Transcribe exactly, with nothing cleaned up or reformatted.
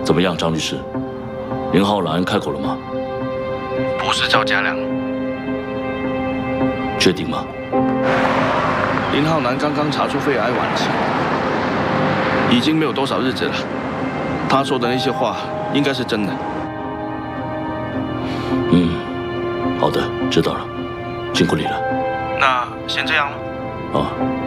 怎么样，张律师？林浩然开口了吗？ 不是赵家良。 确定吗？ 林浩南刚刚查出肺癌晚期，已经没有多少日子了。他说的那些话应该是真的。 嗯，好的，知道了，辛苦你了。 那先这样了。 啊。